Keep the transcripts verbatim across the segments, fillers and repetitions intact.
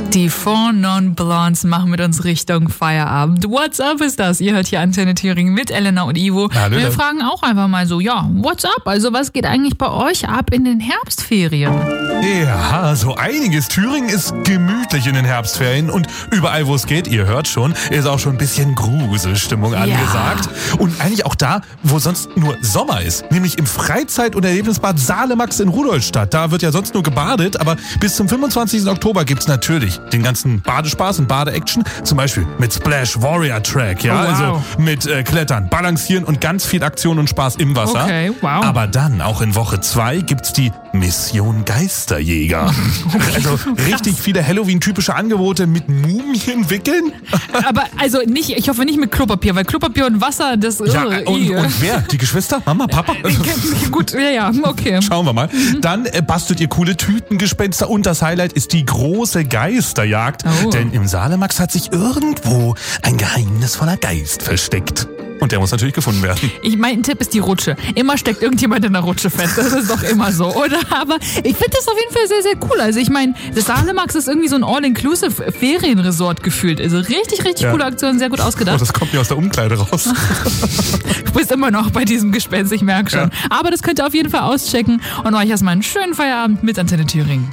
Die Four Non Blondes machen mit uns Richtung Feierabend. What's up ist das? Ihr hört hier Antenne Thüringen mit Elena und Ivo. Hallo. Wir fragen auch einfach mal so, ja, what's up? Also was geht eigentlich bei euch ab in den Herbstferien? Ja, so einiges. Thüringen ist gemütlich in den Herbstferien und überall, wo es geht, ihr hört schon, ist auch schon ein bisschen Gruselstimmung angesagt. Ja. Und eigentlich auch da, wo sonst nur Sommer ist, nämlich im Freizeit- und Erlebnisbad Salemax in Rudolstadt. Da wird ja sonst nur gebadet, aber bis zum fünfundzwanzigsten Oktober gibt's natürlich den ganzen Badespaß und Bade-Action, zum Beispiel mit Splash Warrior Track, ja, oh, wow. also mit äh, Klettern, Balancieren und ganz viel Aktion und Spaß im Wasser. Okay, wow. Aber dann, auch in Woche zwei, gibt's die Mission Geisterjäger. Okay, also richtig krass. viele Halloween-typische Angebote mit Mumien wickeln. Aber also nicht, ich hoffe nicht mit Klopapier, weil Klopapier und Wasser, das... Ja, uh, und, und wer? Die Geschwister? Mama, Papa? Gut, ja, ja, okay. Schauen wir mal. Dann äh, bastelt ihr coole Tütengespenster und das Highlight ist die große Geisterjagd. Oh. Denn im Salemax hat sich irgendwo ein geheimnisvoller Geist versteckt. Und der muss natürlich gefunden werden. Ich, mein Tipp ist die Rutsche. Immer steckt irgendjemand in der Rutsche fest. Das ist doch immer so, oder? Aber ich finde das auf jeden Fall sehr, sehr cool. Also ich meine, das Salemax ist irgendwie so ein All-Inclusive Ferienresort gefühlt. Also richtig, richtig Ja. coole Aktion, sehr gut Oh, ausgedacht. das kommt mir aus der Umkleide raus. Du bist immer noch bei diesem Gespenst, ich merke schon. Ja. Aber das könnt ihr auf jeden Fall auschecken und euch erstmal einen schönen Feierabend mit Antenne Thüringen.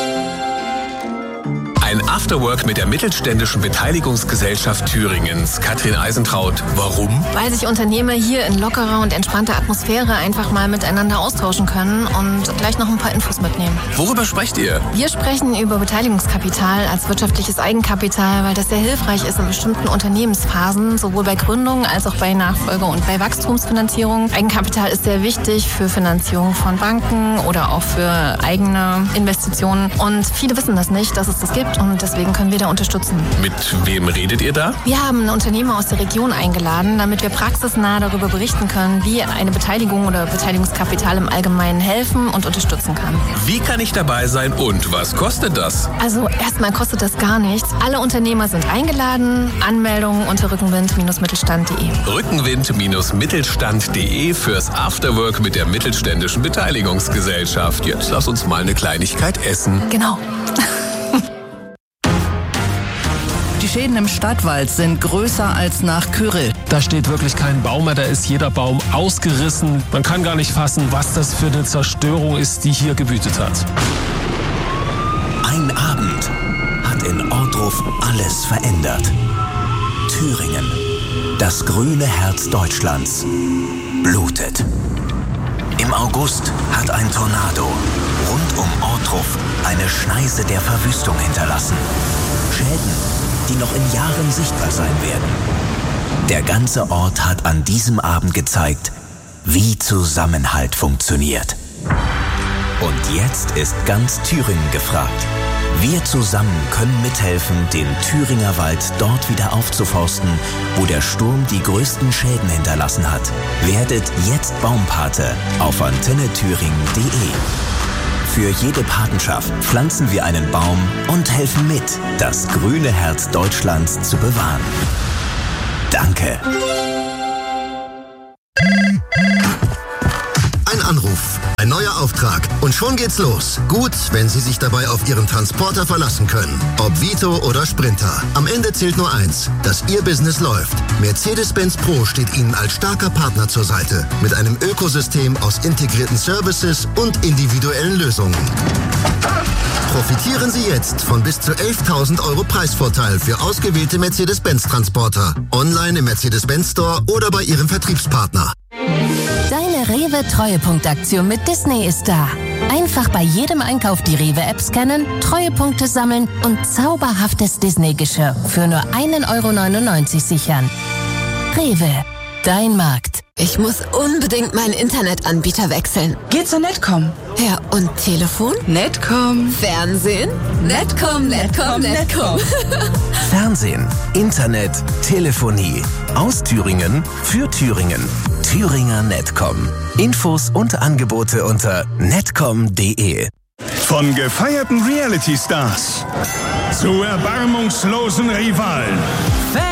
Ein Afterwork mit der Mittelständischen Beteiligungsgesellschaft Thüringens. Katrin Eisentraut, warum? Weil sich Unternehmer hier in lockerer und entspannter Atmosphäre einfach mal miteinander austauschen können und gleich noch ein paar Infos mitnehmen. Worüber sprecht ihr? Wir sprechen über Beteiligungskapital als wirtschaftliches Eigenkapital, weil das sehr hilfreich ist in bestimmten Unternehmensphasen, sowohl bei Gründung als auch bei Nachfolge und bei Wachstumsfinanzierung. Eigenkapital ist sehr wichtig für Finanzierung von Banken oder auch für eigene Investitionen. Und viele wissen das nicht, dass es das gibt. Und deswegen können wir da unterstützen. Mit wem redet ihr da? Wir haben einen Unternehmer aus der Region eingeladen, damit wir praxisnah darüber berichten können, wie eine Beteiligung oder Beteiligungskapital im Allgemeinen helfen und unterstützen kann. Wie kann ich dabei sein und was kostet das? Also erstmal kostet das gar nichts. Alle Unternehmer sind eingeladen. Anmeldungen unter rückenwind Bindestrich mittelstand Punkt de. Rückenwind Bindestrich mittelstand Punkt de fürs Afterwork mit der Mittelständischen Beteiligungsgesellschaft. Jetzt lass uns mal eine Kleinigkeit essen. Genau. Die Schäden im Stadtwald sind größer als nach Kyrill. Da steht wirklich kein Baum mehr, da ist jeder Baum ausgerissen. Man kann gar nicht fassen, was das für eine Zerstörung ist, die hier gewütet hat. Ein Abend hat in Ohrdruf alles verändert. Thüringen, das grüne Herz Deutschlands, blutet. Im August hat ein Tornado rund um Ohrdruf eine Schneise der Verwüstung hinterlassen. Schäden, die noch in Jahren sichtbar sein werden. Der ganze Ort hat an diesem Abend gezeigt, wie Zusammenhalt funktioniert. Und jetzt ist ganz Thüringen gefragt. Wir zusammen können mithelfen, den Thüringer Wald dort wieder aufzuforsten, wo der Sturm die größten Schäden hinterlassen hat. Werdet jetzt Baumpate auf antenne thüringen punkt de. Für jede Patenschaft pflanzen wir einen Baum und helfen mit, das grüne Herz Deutschlands zu bewahren. Danke. Ein Anruf, ein neuer Auftrag und schon geht's los. Gut, wenn Sie sich dabei auf Ihren Transporter verlassen können. Ob Vito oder Sprinter. Am Ende zählt nur eins, dass Ihr Business läuft. Mercedes-Benz Pro steht Ihnen als starker Partner zur Seite. Mit einem Ökosystem aus integrierten Services und individuellen Lösungen. Profitieren Sie jetzt von bis zu elftausend Euro Preisvorteil für ausgewählte Mercedes-Benz-Transporter. Online im Mercedes-Benz Store oder bei Ihrem Vertriebspartner. Deine Rewe-Treuepunktaktion mit Disney ist da. Einfach bei jedem Einkauf die Rewe-App scannen, Treuepunkte sammeln und zauberhaftes Disney-Geschirr für nur ein Euro neunundneunzig sichern. Rewe, dein Markt. Ich muss unbedingt meinen Internetanbieter wechseln. Geh zur Netcom. Ja, und Telefon? Netcom. Fernsehen? Netcom, Netcom, Netcom. Fernsehen, Internet, Telefonie. Aus Thüringen, für Thüringen. Thüringer Netcom. Infos und Angebote unter netcom punkt de. Von gefeierten Reality-Stars zu erbarmungslosen Rivalen. Fame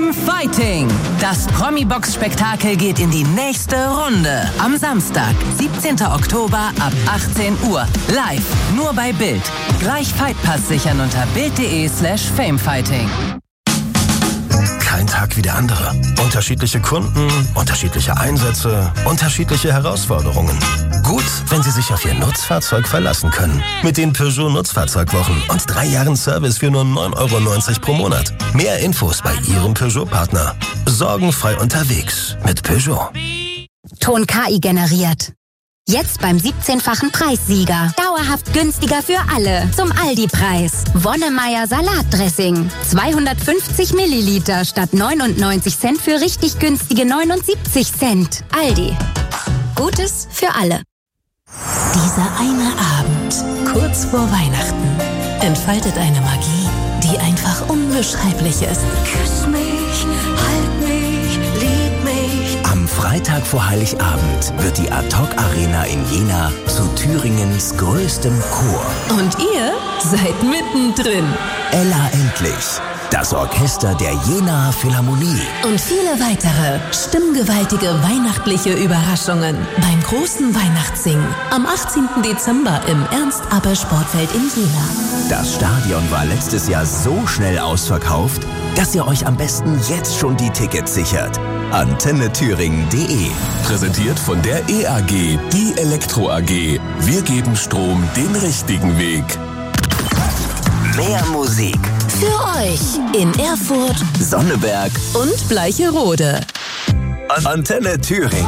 Fame Fighting. Das Promi-Box-Spektakel geht in die nächste Runde. Am Samstag, siebzehnten Oktober ab achtzehn Uhr. Live, nur bei Bild. Gleich Fightpass sichern unter bild.de slash famefighting. Kein Tag wie der andere. Unterschiedliche Kunden, unterschiedliche Einsätze, unterschiedliche Herausforderungen. Gut, wenn Sie sich auf Ihr Nutzfahrzeug verlassen können. Mit den Peugeot Nutzfahrzeugwochen und drei Jahren Service für nur neun Euro neunzig pro Monat. Mehr Infos bei Ihrem Peugeot-Partner. Sorgenfrei unterwegs mit Peugeot. Ton K I generiert. Jetzt beim siebzehnfachen Preissieger. Dauerhaft günstiger für alle. Zum Aldi-Preis. Wonnemeier Salatdressing. zweihundertfünfzig Milliliter statt neunundneunzig Cent für richtig günstige neunundsiebzig Cent. Aldi. Gutes für alle. Dieser eine Abend, kurz vor Weihnachten, entfaltet eine Magie, die einfach unbeschreiblich ist. Küss mich, halt mich, lieb mich. Am Freitag vor Heiligabend wird die Ad-Hoc Arena in Jena zu Thüringens größtem Chor. Und ihr seid mittendrin. Ella Endlich, das Orchester der Jenaer Philharmonie. Und viele weitere stimmgewaltige weihnachtliche Überraschungen beim großen Weihnachtssingen am achtzehnten Dezember im Ernst-Abbe-Sportfeld in Jena. Das Stadion war letztes Jahr so schnell ausverkauft, dass ihr euch am besten jetzt schon die Tickets sichert. Antenne Thüringen punkt de. Präsentiert von der E A G, die Elektro A G. Wir geben Strom den richtigen Weg. Mehr Musik. Für euch in Erfurt, Sonneberg und Bleicherode. Antenne Thüringen.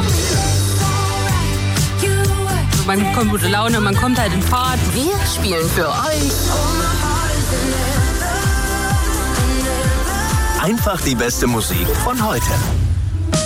Man bekommt gute Laune, man kommt halt in Fahrt. Wir spielen für euch Einfach die beste Musik von heute.